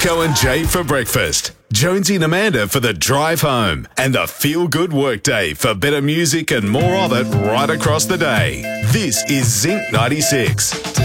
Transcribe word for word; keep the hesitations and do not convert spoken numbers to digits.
Wilco and Jay for breakfast. Jonesy and Amanda for the drive home. And the feel-good workday for better music and more of it right across the day. This is Zinc ninety-six.